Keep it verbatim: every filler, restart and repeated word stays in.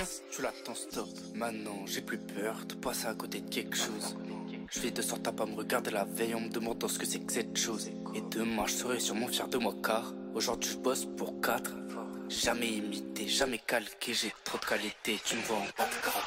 passe, tu l'attends stop. Maintenant j'ai plus peur de passer à côté de quelque chose. Je fais de sorte à pas me regarder la veille en me demandant ce que c'est que cette chose. Et demain je serai sûrement fier de moi car aujourd'hui je bosse pour quatre. Jamais imité, jamais calqué, j'ai trop de qualité, tu me vois en bas de grave.